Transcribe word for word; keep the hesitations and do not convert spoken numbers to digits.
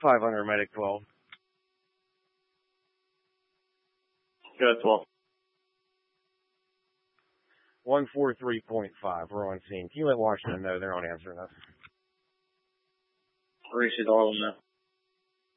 five hundred, medic twelve. Go twelve. one four three point five. We're on scene. Can you let Washington know they're on answering us? Reach it all now.